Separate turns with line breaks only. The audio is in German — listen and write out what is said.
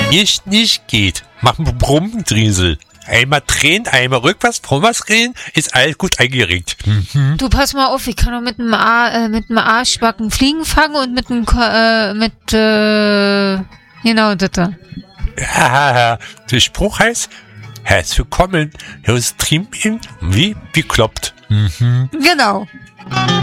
Nicht geht. Mach einen Brummendriesel. Einmal drehen, einmal rückwärts, vorwärts drehen, ist alles gut eingeregt.
Du, pass mal auf, ich kann doch mit dem Arschbacken Fliegen fangen und genau das da.
Ja, der Spruch heißt, herzlich willkommen, hier ist Stream wie bekloppt.
Genau.